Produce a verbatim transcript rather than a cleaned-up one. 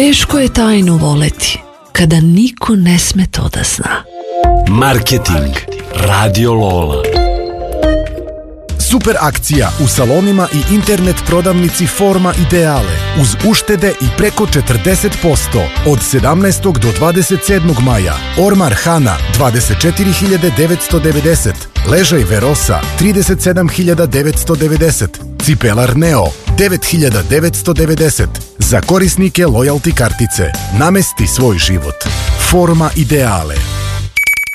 Teško je tajnu voleti kada niko ne sme to da zna. Marketing Radio Lola. Super akcija u salonima i internet prodavnici Forma Ideale uz uštede i preko četrdeset posto od sedamnaestog do dvadeset sedmog maja. Ormar Hana dvadeset četiri hiljade devetsto devedeset, ležaj Verosa trideset sedam hiljada devetsto devedeset, cipelar Neo devet hiljada devetsto devedeset. Za korisnike lojalty kartice namesti svoj život. Forma Ideale.